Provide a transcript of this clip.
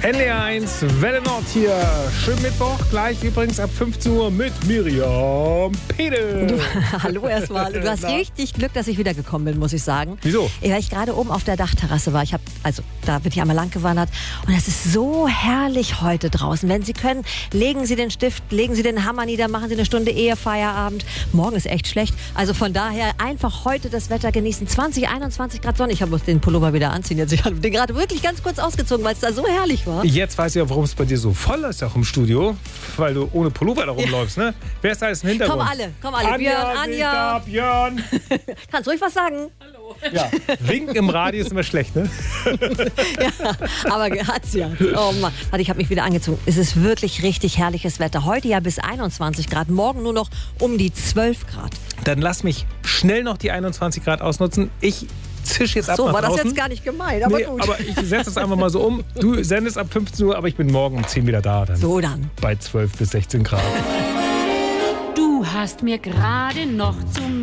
NDR1 Welle Nord hier. Schönen Mittwoch. Gleich übrigens ab 15 Uhr mit Miriam Pedel. Hallo erstmal. Du hast richtig Glück, dass ich wiedergekommen bin, muss ich sagen. Wieso? Weil ich gerade oben auf der Dachterrasse war. Da bin ich einmal lang gewandert. Und es ist so herrlich heute draußen. Wenn Sie können, legen Sie den Stift, legen Sie den Hammer nieder, machen Sie eine Stunde Ehefeierabend. Morgen ist echt schlecht. Also von daher einfach heute das Wetter genießen. 20, 21 Grad Sonne. Ich muss den Pullover wieder anziehen. Jetzt, ich habe den gerade wirklich ganz kurz ausgezogen, weil es da so herrlich war. Jetzt weiß ich auch, warum es bei dir so voll ist, auch im Studio. Weil du ohne Pullover da rumläufst, ne? Wer ist da jetzt im Hintergrund? Komm alle. Anja, Anja. Björn. Kannst ruhig was sagen? Hallo. Ja, winken im Radio ist immer schlecht, ne? Ja, aber hat's ja. Oh Mann. Warte, ich habe mich wieder angezogen. Es ist wirklich richtig herrliches Wetter. Heute ja bis 21 Grad, morgen nur noch um die 12 Grad. Dann lass mich schnell noch die 21 Grad ausnutzen. Ich zisch jetzt ab So, nach war das draußen. jetzt gar nicht gemeint, aber gut. Aber ich setze es einfach mal so um. Du sendest ab 15 Uhr, aber ich bin morgen um 10 wieder da. Dann So dann. bei 12 bis 16 Grad. Du hast mir gerade noch zum